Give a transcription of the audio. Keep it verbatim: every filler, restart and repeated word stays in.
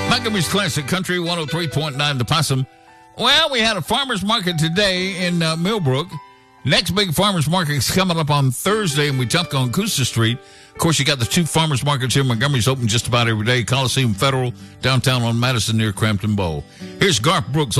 Montgomery's Classic Country, one oh three point nine The Possum. Well, we had a farmer's market today in uh, Millbrook. Next big farmer's market is coming up on Thursday, and we jump on Coosa Street. Of course, you got the two farmer's markets here. Montgomery's open just about every day. Coliseum Federal, downtown on Madison near Crampton Bowl. Here's Garth Brooks